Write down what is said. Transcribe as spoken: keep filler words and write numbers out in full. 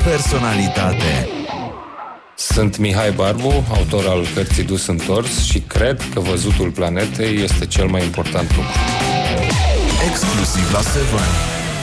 personalitate. Sunt Mihai Barbu, autor al cărții Dus Întors și cred că văzutul planetei este cel mai important lucru. Exclusiv la Seven.